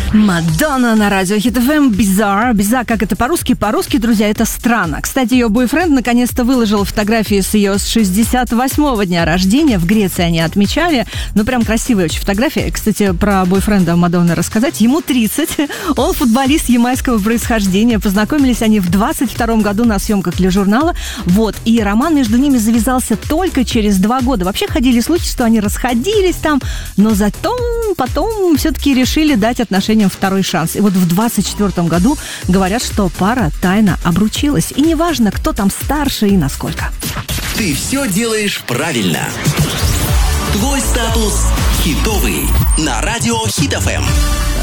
Мадонна на радио Хит ФМ. Bizarre. Bizarre, как это по-русски? По-русски, друзья, это странно. Кстати, ее бойфренд наконец-то выложил фотографии с ее 68-го дня рождения. В Греции они отмечали. Ну, прям красивые очень фотографии. Кстати, про бойфренда Мадонны рассказать. Ему 30. Он футболист ямайского происхождения. Познакомились они в 22-м году на съемках для журнала. Вот. И роман между ними завязался только через 2 года. Вообще ходили слухи, что они расходились там. Но зато потом все-таки решили дать отношениям второй шанс. И вот в 24-м году говорят, что пара тайно обручилась. И неважно, кто там старше и насколько. Ты все делаешь правильно. Твой статус хитовый на радио Хит ФМ.